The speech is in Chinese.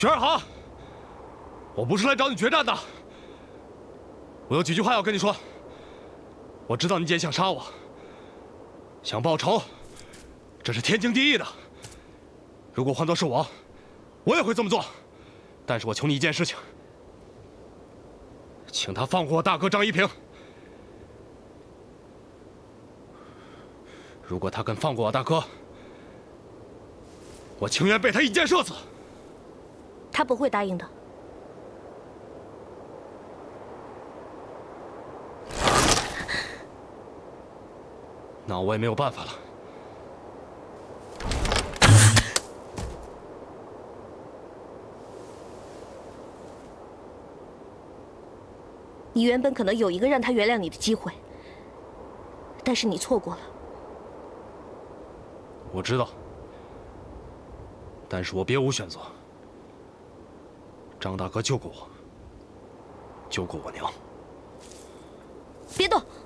全儿好，我不是来找你决战的，我有几句话要跟你说。我知道你姐想杀我，想报仇，这是天经地义的。如果换作是我，我也会这么做。但是我求你一件事情，请他放过我大哥张一平。如果他肯放过我大哥，我情愿被他一箭射死。 他不会答应的。 那我也没有办法了。 你原本可能有一个让他原谅你的机会，但是你错过了。 我知道，但是我别无选择。张大哥救过我，救过我娘。 别动！